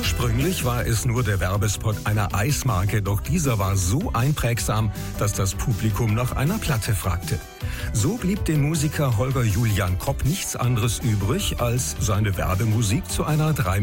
Ursprünglich war es nur der Werbespot einer Eismarke, doch dieser war so einprägsam, dass das Publikum nach einer Platte fragte. So blieb dem Musiker Holger Julian Kopp nichts anderes übrig, als seine Werbemusik zu einer